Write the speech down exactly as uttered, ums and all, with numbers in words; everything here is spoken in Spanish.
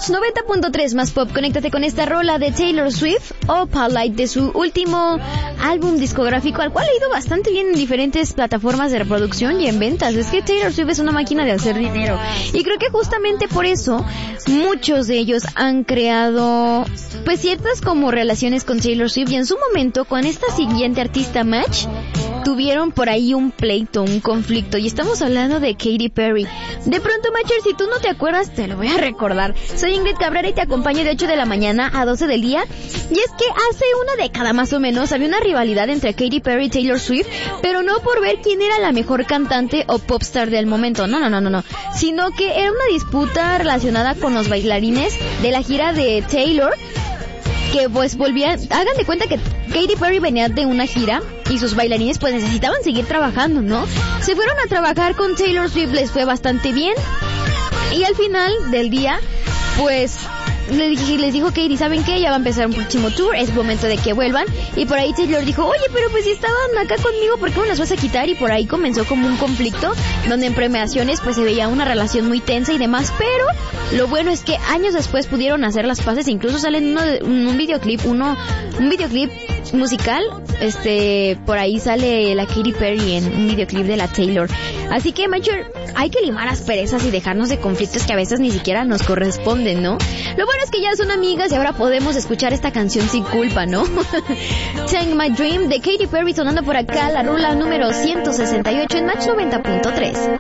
Match noventa punto tres más pop, conéctate con esta rola de Taylor Swift, Opalite, de su último álbum discográfico, al cual ha ido bastante bien en diferentes plataformas de reproducción y en ventas. Es que Taylor Swift es una máquina de hacer dinero. Y creo que justamente por eso muchos de ellos han creado pues ciertas como relaciones con Taylor Swift, y en su momento con esta siguiente artista Match tuvieron por ahí un pleito, un conflicto, y estamos hablando de Katy Perry. De pronto, Matcher, si tú no te acuerdas, te lo voy a recordar. Soy Ingrid Cabrera y te acompaño de ocho de la mañana a doce del día, y es que hace una década más o menos había una rivalidad entre Katy Perry y Taylor Swift, pero no por ver quién era la mejor cantante o popstar del momento, no, no, no, no, no, sino que era una disputa relacionada con los bailarines de la gira de Taylor, que pues volvían, hagan de cuenta que Katy Perry venía de una gira y sus bailarines pues necesitaban seguir trabajando, ¿no? Se fueron a trabajar con Taylor Swift, les fue bastante bien, y al final del día pues les, dije, les dijo Katy, ¿saben qué? Ya va a empezar un próximo tour, es momento de que vuelvan. Y por ahí Taylor dijo, oye, pero pues si estaban acá conmigo, ¿por qué me las vas a quitar? Y por ahí comenzó como un conflicto, donde en premiaciones pues se veía una relación muy tensa y demás, pero lo bueno es que años después pudieron hacer las paces, incluso sale en uno de, un, un videoclip, uno, un videoclip musical, este, por ahí sale la Katy Perry en un videoclip de la Taylor. Así que, Major, hay que limar asperezas y dejarnos de conflictos que a veces ni siquiera nos corresponden, ¿no? Lo bueno es que ya son amigas y ahora podemos escuchar esta canción sin culpa, ¿no? Take My Dream de Katy Perry sonando por acá, la rula número ciento sesenta y ocho en Match noventa punto tres.